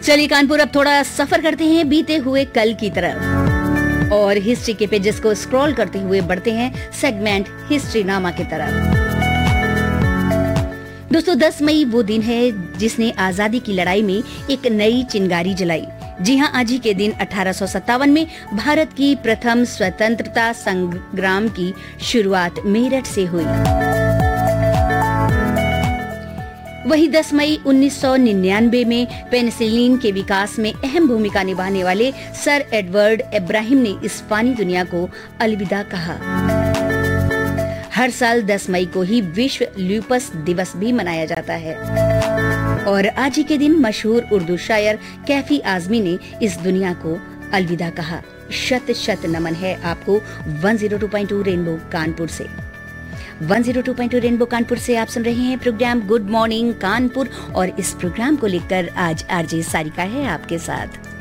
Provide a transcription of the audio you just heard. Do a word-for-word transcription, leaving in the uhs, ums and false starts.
चलिए कानपुर, अब थोड़ा सफर करते हैं बीते हुए कल की तरफ और हिस्ट्री के पेजेस को स्क्रॉल करते हुए बढ़ते हैं सेगमेंट हिस्ट्री नामा की तरफ। दोस्तों, दस मई वो दिन है जिसने आजादी की लड़ाई में एक नई चिंगारी जलाई। जी हां, आज ही के दिन अठारह सौ सत्तावन में भारत की प्रथम स्वतंत्रता संग्राम की शुरुआत मेरठ से हुई। वही दस मई उन्नीस सौ निन्यानवे में पेनिसिलिन के विकास में अहम भूमिका निभाने वाले सर एडवर्ड इब्राहिम ने इस फानी दुनिया को अलविदा कहा। हर साल दस मई को ही विश्व ल्यूपस दिवस भी मनाया जाता है और आज ही के दिन मशहूर उर्दू शायर कैफी आजमी ने इस दुनिया को अलविदा कहा। शत शत नमन है आपको एक सौ दो पॉइंट दो रेनबो कानपुर से। एक सौ दो पॉइंट दो रेनबो कानपुर से आप सुन रहे हैं प्रोग्राम गुड मॉर्निंग कानपुर और इस प्रोग्राम को लेकर आज आरजे सारिका है आपके साथ।